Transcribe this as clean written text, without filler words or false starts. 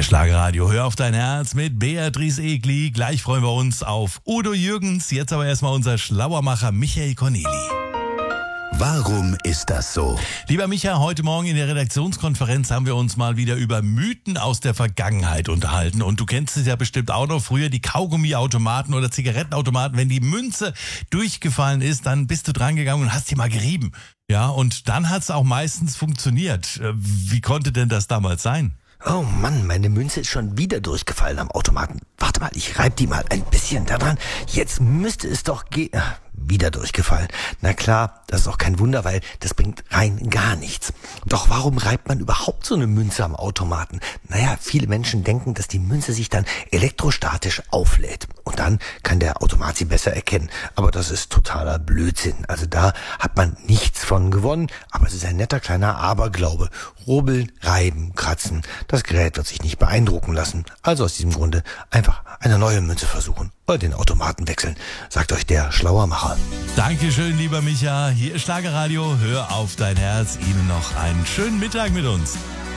Hier Schlagerradio, hör auf dein Herz mit Beatrice Egli. Gleich freuen wir uns auf Udo Jürgens. Jetzt aber erstmal unser Schlauermacher Michael Corneli. Warum ist das so? Lieber Micha, heute Morgen in der Redaktionskonferenz haben wir uns mal wieder über Mythen aus der Vergangenheit unterhalten. Und du kennst es ja bestimmt auch noch, früher die Kaugummiautomaten oder Zigarettenautomaten. Wenn die Münze durchgefallen ist, dann bist du dran gegangen und hast die mal gerieben. Ja, und dann hat es auch meistens funktioniert. Wie konnte denn das damals sein? Oh Mann, meine Münze ist schon wieder durchgefallen am Automaten. Warte mal, ich reib die mal ein bisschen daran. Jetzt müsste es doch gehen. Wieder durchgefallen. Na klar, das ist auch kein Wunder, weil das bringt rein gar nichts. Doch warum reibt man überhaupt so eine Münze am Automaten? Naja, viele Menschen denken, dass die Münze sich dann elektrostatisch auflädt. Und dann kann der Automat sie besser erkennen. Aber das ist totaler Blödsinn. Also da hat man nichts von gewonnen. Aber es ist ein netter kleiner Aberglaube. Rubbeln, reiben, kratzen. Das Gerät wird sich nicht beeindrucken lassen. Also aus diesem Grunde einfach eine neue Münze versuchen. Oder den Automaten wechseln, sagt euch der Schlauermacher. Dankeschön, lieber Micha. Hier ist Schlagerradio. Hör auf dein Herz. Ihnen noch einen schönen Mittag mit uns.